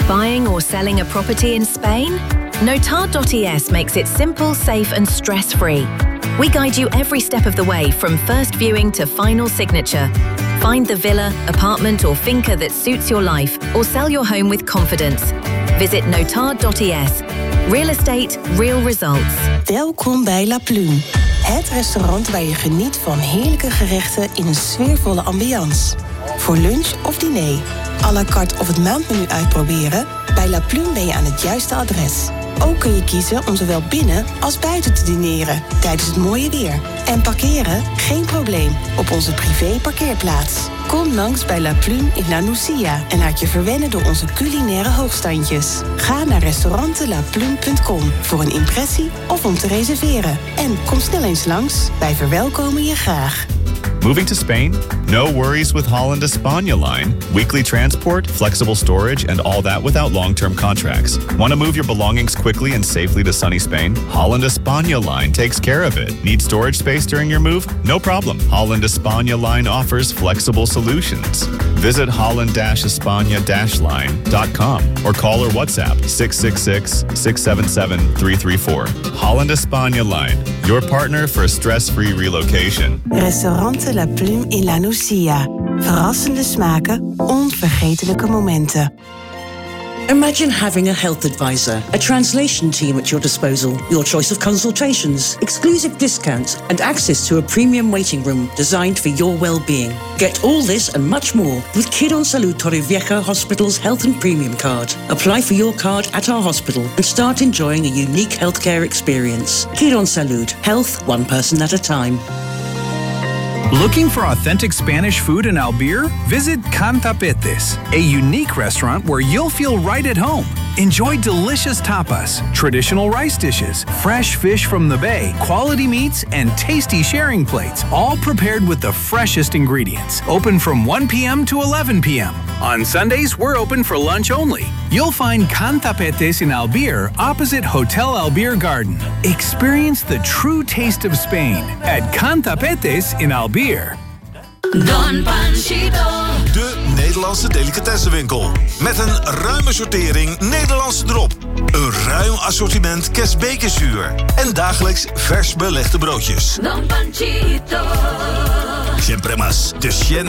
Buying or selling a property in Spain? Notard.es makes it simple, safe and stress-free. We guide you every step of the way from first viewing to final signature. Find the villa, apartment or finca that suits your life or sell your home with confidence. Visit Notard.es. Real estate, real results. Welkom bij La Plume. Het restaurant waar je geniet van heerlijke gerechten in een sfeervolle ambiance. Voor lunch of diner, à la carte of het maandmenu uitproberen? Bij La Plume ben je aan het juiste adres. Ook kun je kiezen om zowel binnen als buiten te dineren tijdens het mooie weer. En parkeren? Geen probleem op onze privé parkeerplaats. Kom langs bij La Plume in La Nucia en laat je verwennen door onze culinaire hoogstandjes. Ga naar restaurantenlaplume.com voor een impressie of om te reserveren. En kom snel eens langs, wij verwelkomen je graag. Moving to Spain? No worries with Holland España line. Weekly transport, flexible storage, and all that without long-term contracts. Want to move your belongings quickly and safely to sunny Spain? Holland España line takes care of it. Need storage space during your move? No problem. Holland España line offers flexible solutions. Visit holland-españa-line.com or call or WhatsApp 666-677-334. Holland España line, your partner for stress-free relocation. Restaurant La Plume in La Nucia. Verrassende smaken, onvergetelijke momenten. Imagine having a health advisor, a translation team at your disposal, your choice of consultations, exclusive discounts, and access to a premium waiting room designed for your well-being. Get all this and much more with Quirónsalud Torrevieja Hospital's Health and Premium Card. Apply for your card at our hospital and start enjoying a unique healthcare experience. Quirónsalud, health one person at a time. Looking for authentic Spanish food in Albir? Visit Cantapetes, a unique restaurant where you'll feel right at home. Enjoy delicious tapas, traditional rice dishes, fresh fish from the bay, quality meats, and tasty sharing plates, all prepared with the freshest ingredients. Open from 1 p.m. to 11 p.m. On Sundays, we're open for lunch only. You'll find Cantapetes in Albir, opposite Hotel Albir Garden. Experience the true taste of Spain at Cantapetes in Albir. Don Panchito. De Nederlandse delicatessenwinkel. Met een ruime sortering Nederlandse drop. Een ruim assortiment kerstbekerzuur. En dagelijks vers belegde broodjes. Don Panchito. Siempre más. De 100